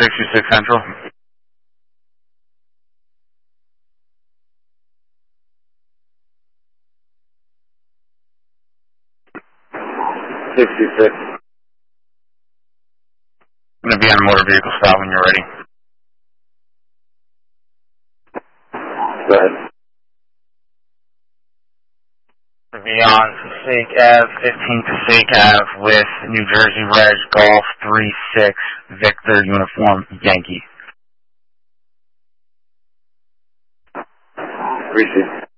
66 Central. 66. I'm going to be on motor vehicle stop when you're ready. Go ahead. We'll be on Passaic Ave, 15 Passaic Ave with New Jersey Reg Golf 36 Victor Uniform Yankee. Receive.